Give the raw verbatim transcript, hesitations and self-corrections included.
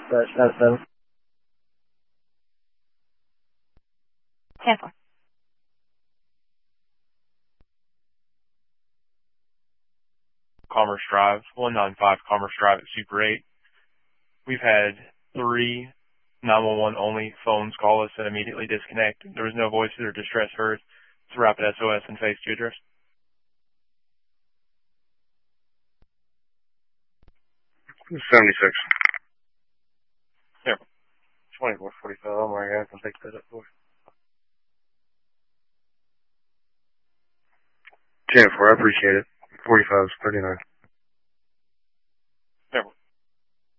That, that's them. ten four. Commerce Drive, one nine five Commerce Drive at Super eight. We've had three nine one one only phones call us and immediately disconnect. There was no voices or distress heard. It's Rapid S O S and phase two address. seventy-six. There. twenty-four forty-five. Oh my God, I can pick that up for ten four, I appreciate it. forty-five is thirty-nine.